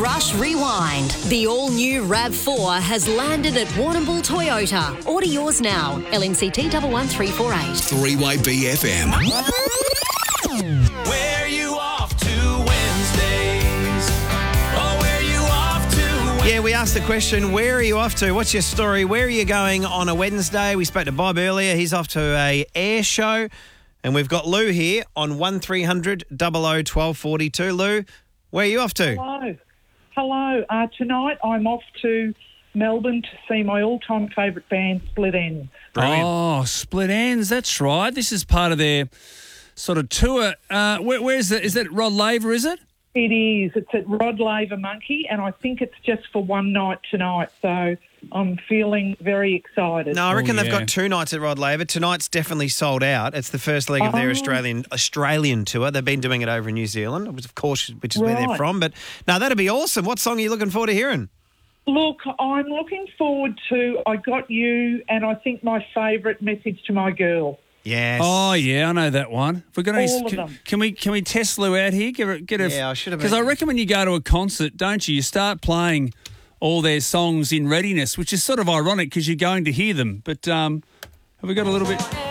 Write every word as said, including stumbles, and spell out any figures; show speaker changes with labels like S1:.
S1: Rush Rewind. The all-new RAV four has landed at Warrnambool Toyota. Order yours now. L N C T one one three four eight.
S2: three Y B F M.
S3: Where you off to Wednesdays? Oh, where you off to?
S4: Yeah, we asked the question, where are you off to? What's your story? Where are you going on a Wednesday? We spoke to Bob earlier. He's off to a air show. And we've got Lou here on one three hundred, double oh, twelve forty-two. Lou, where are you off to?
S5: Hello. Hello. Uh, tonight I'm off to Melbourne to see my all-time favourite band, Split Enz.
S4: Brilliant.
S6: Oh, Split Enz, that's right. This is part of their sort of tour. Uh, where, where's that? Is that Rod Laver, is it?
S5: It is. It's at Rod Laver Monkey, and I think it's just for one night tonight, so I'm feeling very excited.
S4: No, I reckon
S6: Oh,
S4: they've
S6: yeah.
S4: got two nights at Rod Laver. Tonight's definitely sold out. It's the first leg of their
S5: Oh.
S4: Australian Australian tour. They've been doing it over in New Zealand, which of course, which is where they're
S5: Right.
S4: from. But no, that'd be awesome. What song are you looking forward to hearing?
S5: Look, I'm looking forward to I Got You, and I think my favourite, Message to My Girl.
S4: Yes.
S6: Oh yeah, I know that one. If we're gonna,
S5: All of
S6: can,
S5: them.
S6: can we can we test Lou out here? Give her, get her.
S4: Yeah, I should have
S6: Because
S4: been-
S6: I reckon when you go to a concert, don't you? You start playing all their songs in readiness, which is sort of ironic because you're going to hear them. But um, have we got a little bit?